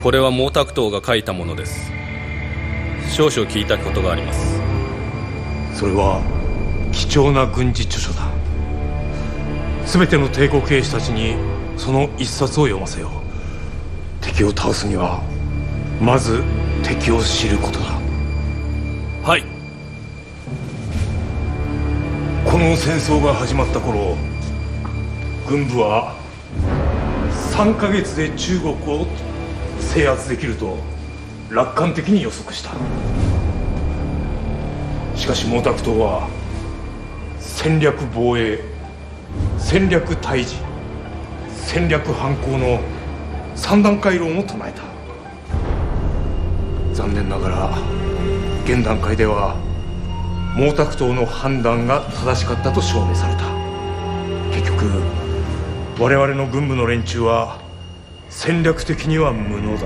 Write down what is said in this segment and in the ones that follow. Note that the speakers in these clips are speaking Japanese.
これは毛沢東が書いたものです。少々聞いたことがあります。 それは貴重な軍事著書だ。全ての帝国兵士たちにその一冊を読ませよう。敵を倒すにはまず敵を知ることだ。 はい。 この戦争が始まった頃、軍部は3ヶ月で中国を制圧できると楽観的に予測した。しかし毛沢東は戦略防衛、戦略対峙、戦略反攻の3段階論を唱えた。残念ながら現段階では毛沢東の判断が正しかったと証明された。結局我々の軍部の連中は戦略的には無能だった。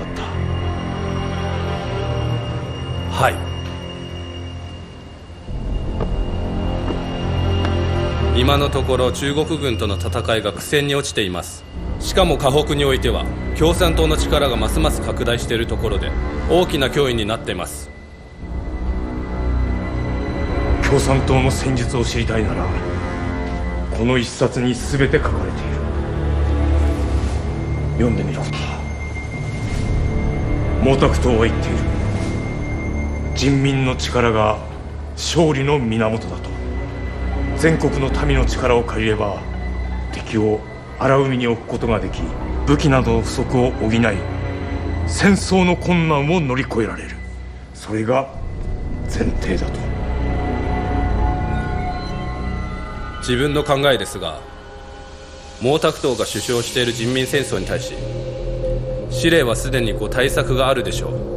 はい。今のところ中国軍との戦いが苦戦に落ちています。しかも河北においては共産党の力がますます拡大しているところで大きな脅威になっています。 共産党の戦術を知りたいならこの一冊に全て書かれている。読んでみろ。毛沢東は言っている。人民の力が勝利の源だと。全国の民の力を借りれば敵を荒海に置くことができ、武器などの不足を補い戦争の困難を乗り越えられる。それが前提だと。 自分の考えですが、毛沢東が主張している人民戦争に対し司令はすでに対策があるでしょう。